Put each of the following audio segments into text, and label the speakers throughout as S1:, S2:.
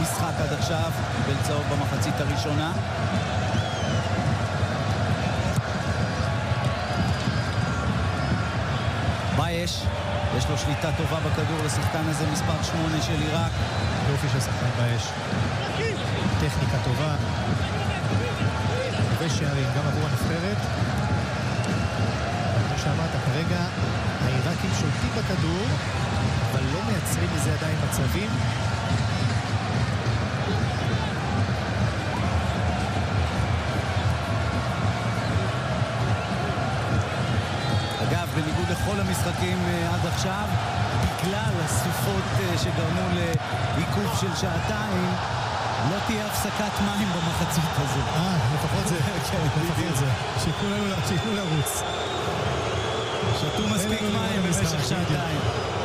S1: משחק עד עכשיו, בלצעות במחצית הראשונה. בייש, יש לו שליטה טובה בכדור לשחקן הזה, מספר 8 של עיראק.
S2: יופי של שחקן בייש. טכניקה טובה. ושערים גם עבור הנבחרת. כמו שאמרת, כרגע העיראקים שולטים בכדור, אבל לא מייצרים מזה עדיין מצבים.
S1: אגב, בניגוד לכל המשחקים עד עכשיו, בגלל הסופות שגרמו לעיכוב של שעתיים, לא תהיה הפסקת מים במחצית הזאת.
S2: לפחות זה. לפחות זה. שייתנו לרוץ.
S1: שתו מספיק מים במשך שעתיים.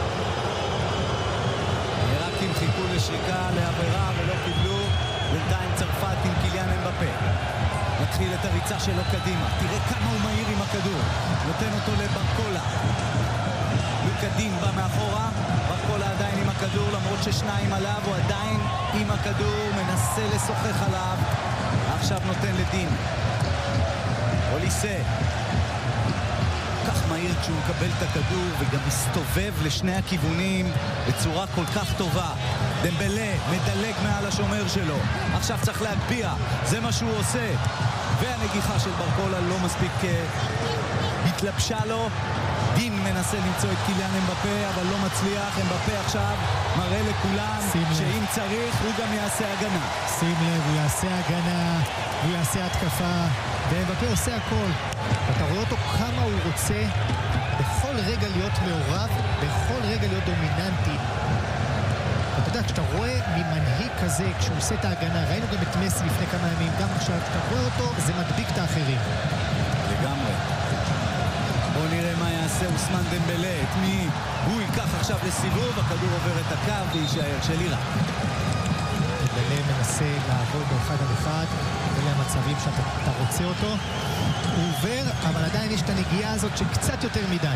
S1: העיראקים חיכו לשריקה, לעבירה, ולא קיבלו. בינתיים צרפת עם קיליאן אמבפה. מתחיל את הריצה שלו קדימה. תראה כמה הוא מהיר עם הכדור. נותן אותו לברקולה. לוקדין בא מאחורה. ברקולה עדיין עם הכדור, למרות ששניים עליו, הוא עדיין עם הכדור, מנסה לשוחח עליו. עכשיו נותן לדין. אוליסה. כך מהיר כשהוא מקבל את הכדור וגם מסתובב לשני הכיוונים בצורה כל כך טובה. דמבלה מדלג מעל השומר שלו. עכשיו צריך להגביה, זה מה שהוא עושה. והנגיחה של ברקולה לא מספיק התלבשה לו. דין מנסה למצוא את קיליאן אמבפה, אבל לא מצליח. אמבפה עכשיו מראה לכולם שאם צריך הוא גם יעשה הגנה.
S2: שים לב, הוא יעשה הגנה, הוא יעשה התקפה, ואמבפה עושה הכל. אתה רואה אותו כמה הוא רוצה בכל רגע להיות מעורב, בכל רגע להיות דומיננטי. אתה יודע, כשאתה רואה ממנהיג כזה, כשהוא עושה את ההגנה, ראינו גם את מסי לפני כמה ימים, גם עכשיו, כשאתה רואה אותו, זה מדביק את האחרים.
S1: לגמרי. בואו נראה מה יעשה אוסמן דמבלה, את מי הוא ייקח עכשיו לסיבוב, הכדור עובר את הקו ויישאר של עיראק.
S2: דמבלה מנסה לעבוד באחד על אחד, אלה המצבים שאתה רוצה אותו. הוא עובר, אבל עדיין יש את הנגיעה הזאת שקצת יותר מדי.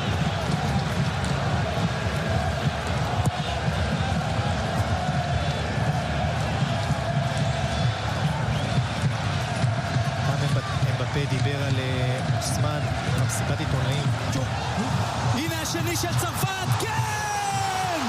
S2: דיבר על אוסמן במסיבת עיתונאים.
S1: הנה השני של צרפת, כן!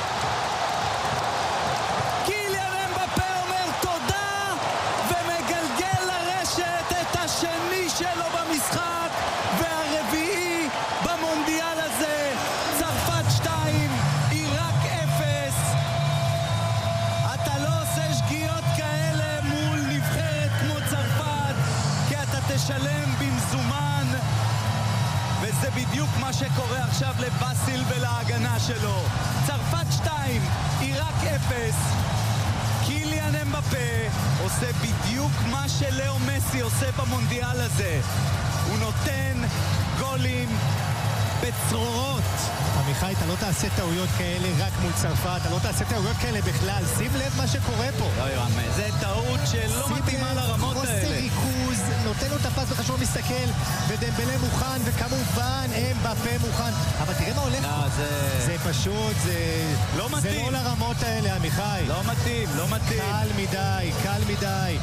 S1: קיליאן אמבפה אומר תודה ומגלגל לרשת את השני שלו במשחק והרביעי במונדיאל הזה. צרפת 2, עיראק 0. אתה לא עושה שגיאות כאלה מול נבחרת כמו צרפת, כי אתה תשלם במזומן, וזה בדיוק מה שקורה עכשיו לבאסיל ולהגנה שלו. צרפת 2, עיראק 0. קיליאן אמבפה עושה בדיוק מה שלאו מסי עושה במונדיאל הזה. הוא נותן גולים בצרורות.
S2: עמיחי, אתה לא תעשה טעויות כאלה רק מול צרפת, אתה לא תעשה טעויות כאלה בכלל. שים לב מה שקורה פה.
S1: לא ירמה, זה טעות שלא מתאימה לרמות האלה.
S2: חוסר ריכוז, נותן לו את הפס וחשוב מסתכל, ודמבלה מוכן, וכמובן אמבפה מוכן. אבל תראה מה הולך פה. זה פשוט,
S1: לא מתאים.
S2: זה לא לרמות האלה, עמיחי.
S1: לא מתאים, לא מתאים.
S2: קל מדי, קל מדי.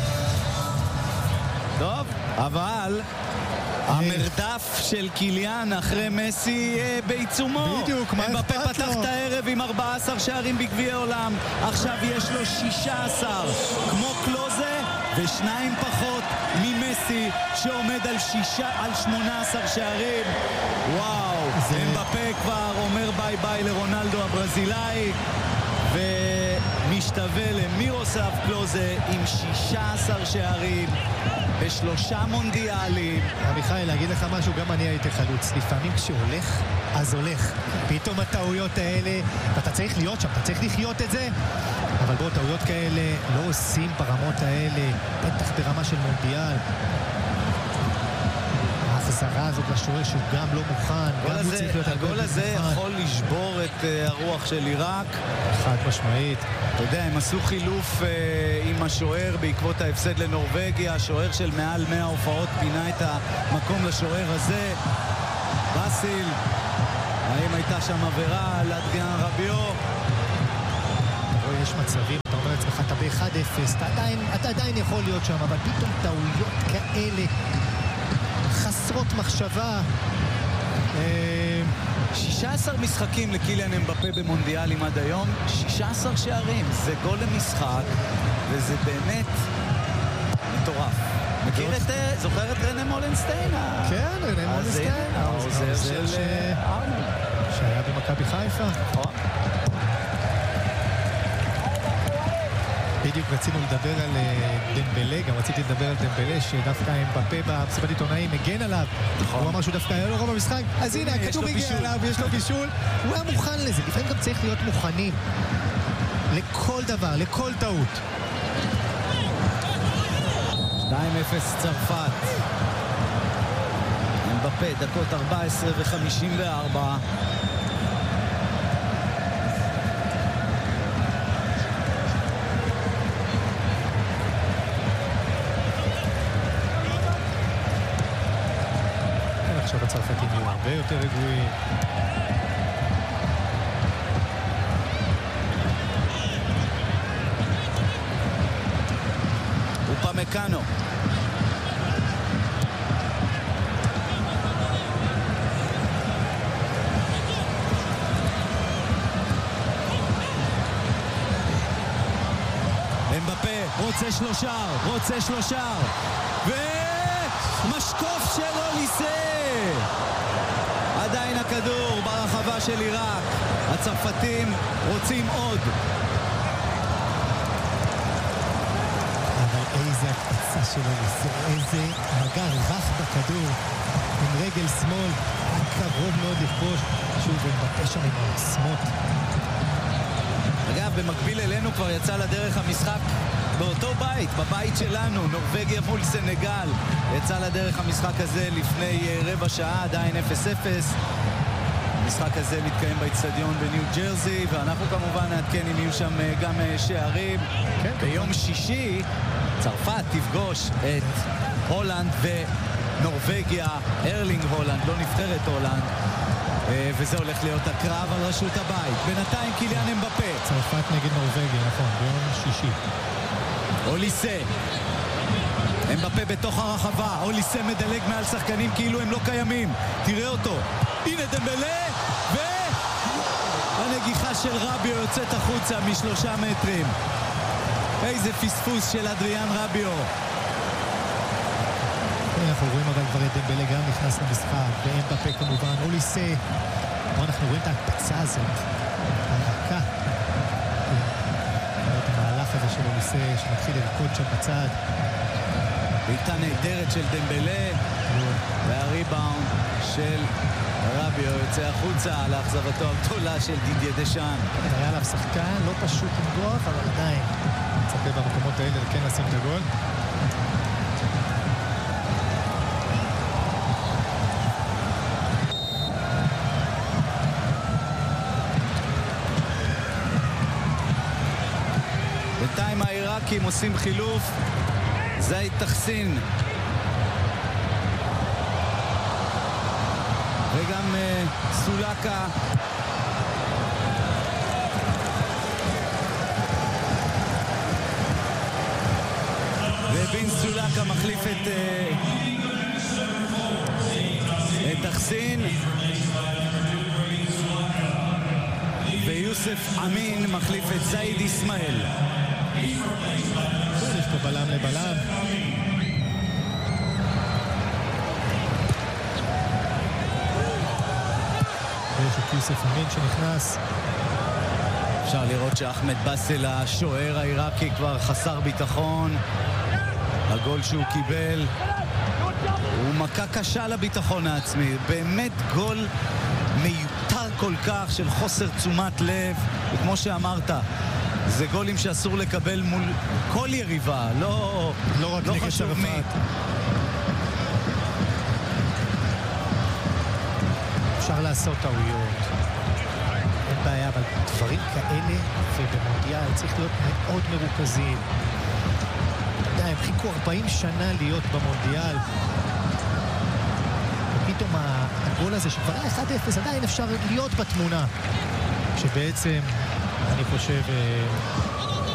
S1: טוב, אבל המרדף של קיליאן אחרי מסי בעיצומו.
S2: בדיוק, מה אכפת לו?
S1: אמבפה פתח את הערב עם 14 שערים בגביע העולם. עכשיו יש לו 16, כמו קלוזה, ושניים פחות ממסי שעומד על 18 שערים. וואו, אמבפה כבר אומר ביי ביי לרונלדו הברזילאי, ומשתווה למירוסלאב קלוזה עם 16 שערים בשלושה מונדיאלים.
S2: עמיחי, להגיד לך משהו, גם אני הייתי חלוץ. לפעמים כשהולך, אז הולך. פתאום הטעויות האלה, ואתה צריך להיות שם, אתה צריך לחיות את זה. אבל בוא, טעויות כאלה לא עושים ברמות האלה, בטח ברמה של מונדיאל. ההחזרה הזאת לשוער שהוא גם לא מוכן, גם הוא צריך להיות
S1: הגול הזה יכול לשבור את הרוח של עיראק.
S2: חד משמעית.
S1: אתה יודע, הם עשו חילוף עם השוער בעקבות ההפסד לנורווגיה. השוער של מעל 100 הופעות פינה את המקום לשוער הזה. באסיל, האם הייתה שם עבירה על אדריאן רביו?
S2: יש מצבים, אתה אומר לעצמך, ב-1-0, אתה עדיין יכול להיות שם, אבל פתאום טעויות כאלה חסרות מחשבה.
S1: 16 משחקים לקיליאן אמבפה במונדיאלים עד היום, 16 שערים, זה גול למשחק, וזה באמת מטורף. מכיר את, זוכר את רנה מולנסטיין?
S2: כן, רנה מולנסטיין,
S1: העוזר של ארנולד.
S2: שהיה במכבי חיפה.
S1: נכון.
S2: בדיוק רצינו לדבר על דמבלה, גם רציתי לדבר על דמבלה, שדווקא אמבפה במסיבת עיתונאים מגן עליו. הוא אמר שהוא דווקא היה לו רוב במשחק, אז הנה, הכדור הגיע עליו, יש לו בישול. הוא היה מוכן לזה, לפעמים גם צריך להיות מוכנים לכל דבר, לכל טעות.
S1: 2-0 צרפת. אמבפה, דקות 14 ו-54.
S2: עכשיו הצרפתים יהיו הרבה יותר רגועים.
S1: אופמקאנו. אמבפה רוצה שלושה ומשקוף של אוליסה. עדיין הכדור ברחבה של עיראק, הצרפתים רוצים עוד.
S2: אבל איזה הקפיצה של אוליסה, איזה מגע רך בכדור עם רגל שמאל, קרוב מאוד לכבוש. שוב אמבפה שם עם העוצמות.
S1: אגב, במקביל אלינו כבר יצא לדרך המשחק באותו בית, בבית שלנו, נורווגיה מול סנגל. יצא לדרך המשחק הזה לפני רבע שעה, עדיין 0-0. המשחק הזה מתקיים באצטדיון בניו ג'רזי, ואנחנו כמובן נעדכן אם יהיו שם גם שערים.
S2: כן,
S1: ביום שישי צרפת תפגוש את הולנד ונורווגיה, ארלינג הולנד, לא נבחרת הולנד. וזה הולך להיות הקרב על רשות הבית. בינתיים קיליאן אמבפה.
S2: צרפת נגד נורווגיה, נכון, ביום שישי.
S1: אוליסה. אמבפה בתוך הרחבה. אוליסה מדלג מעל שחקנים כאילו הם לא קיימים. תראה אותו. הנה דמבלה. והנגיחה של רביו יוצאת החוצה מ3 מטרים. איזה פספוס של אדריאן רביו.
S2: אנחנו רואים אבל כבר את דמבלה גם נכנס למשחק, ואמבפה כמובן, אוליסה. אנחנו רואים את ההקפצה הזאת, הרכה. את המהלך הזה של אוליסה שמתחיל לרקוד שם בצד.
S1: בעיטה נהדרת של דמבלה, והריבאונד של רביו יוצא החוצה על האכזבתו הגדולה של דידיה דשאן.
S2: היה עליו שחקן, לא פשוט למדוח, אבל עדיין מצפה במקומות האלה כן לשים את הגול.
S1: בינתיים העיראקים עושים חילוף. זאיד תחסין וגם סולקה. ובן סולקה מחליף את תחסין, ויוסף אמין מחליף את זאיד איסמאעיל.
S2: יש פה בלם לבלם. ויש את יוסף אמין שנכנס.
S1: אפשר לראות שאחמד בסל, השוער העיראקי, כבר חסר ביטחון. הגול שהוא קיבל הוא מכה קשה לביטחון העצמי. באמת גול מיותר כל כך של חוסר תשומת לב. וכמו שאמרת, זה גולים שאסור לקבל מול כל יריבה, לא
S2: רק נגד צרפת. אפשר לעשות טעויות, אין בעיה, אבל דברים כאלה ובמונדיאל צריך להיות מאוד מרוכזים. אתה יודע, הם חיכו 40 שנה להיות במונדיאל, ופתאום הגול הזה שכבר היה 1-0, עדיין אפשר להיות בתמונה, שבעצם אני חושב